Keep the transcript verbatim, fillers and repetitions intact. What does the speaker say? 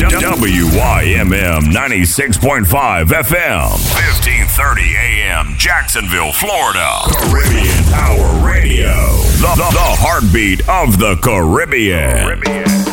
W Y M M ninety-six point five F M, fifteen thirty A M, Jacksonville, Florida. Caribbean Power Radio, the, the, the heartbeat of the Caribbean. Caribbean.